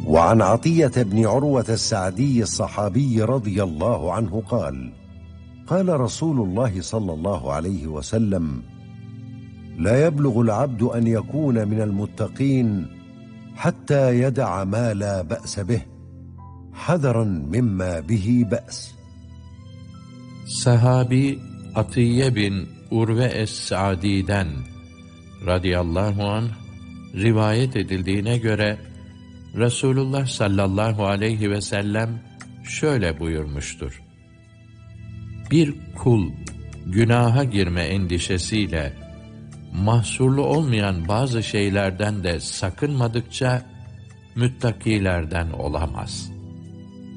وعن عطية بن عروة السعدي الصحابي رضي الله عنه قال: قال رسول الله صلى الله عليه وسلم: لا يبلغ العبد أن يكون من المتقين حتى يدع ما لا بأس به حذرا مما به بأس. Sahabi Atiye bin Urve es-Sa'di'den radıyallahu anh rivayet edildiğine göre Resulullah sallallahu aleyhi ve sellem şöyle buyurmuştur: Bir kul günaha girme endişesiyle mahsurlu olmayan bazı şeylerden de sakınmadıkça müttakilerden olamaz.